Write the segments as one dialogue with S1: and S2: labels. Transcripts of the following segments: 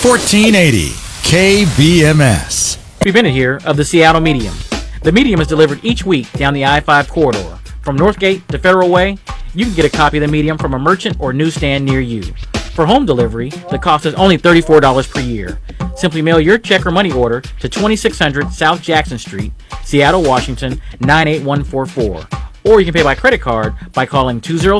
S1: 1480 KBMS.
S2: Bennett here of the Seattle Medium. The Medium is delivered each week down the I-5 corridor. From Northgate to Federal Way, you can get a copy of the Medium from a merchant or newsstand near you. For home delivery, the cost is only $34 per year. Simply mail your check or money order to 2600 South Jackson Street, Seattle, Washington, 98144. Or you can pay by credit card by calling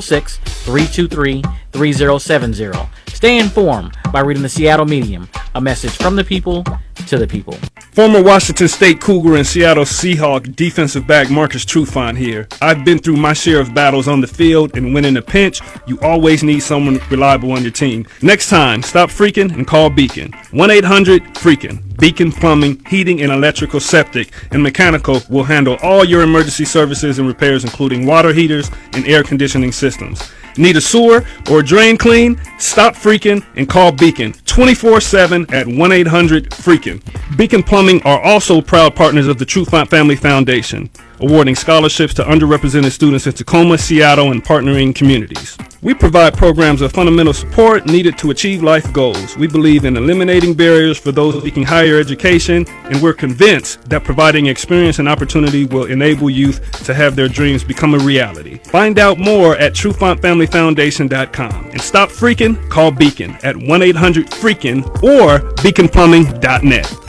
S2: 206-323-3070. Stay informed by reading the Seattle Medium, a message from the people to the people.
S3: Former Washington State Cougar and Seattle Seahawk defensive back Marcus Trufant here. I've been through my share of battles on the field, and when in a pinch, you always need someone reliable on your team. Next time, stop freaking and call Beacon. 1-800-FREAKIN'. Beacon Plumbing, Heating and Electrical, Septic, and Mechanical will handle all your emergency services and repairs, including water heaters and air conditioning systems. Need a sewer or a drain clean? Stop freaking and call Beacon 24/7 at 1-800-FREAKIN'. Beacon Plumbing are also proud partners of the Trufant Family Foundation, awarding scholarships to underrepresented students in Tacoma, Seattle, and partnering communities. We provide programs of fundamental support needed to achieve life goals. We believe in eliminating barriers for those seeking higher education, and we're convinced that providing experience and opportunity will enable youth to have their dreams become a reality. Find out more at TrufantFamilyFoundation.com. And stop freaking, call Beacon at 1-800-FREAKIN' or beaconplumbing.net.